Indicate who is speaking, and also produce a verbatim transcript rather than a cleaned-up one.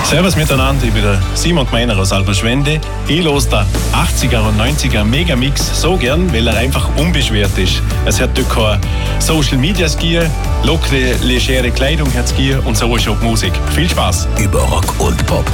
Speaker 1: Servus miteinander, ich bin der Simon Gmeiner aus Alberschwende. Ich los der achtziger und neunziger Megamix so gern, weil er einfach unbeschwert ist. Es hat dort kein Social Media Skier, lockere, legere Kleidung hat Skier und so ist auch die Musik. Viel Spaß!
Speaker 2: Über Rock und Pop.